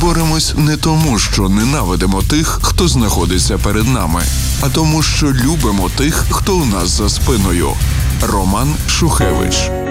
боремось не тому, що ненавидимо тих, хто знаходиться перед нами, а тому, що любимо тих, хто у нас за спиною. Роман Шухевич.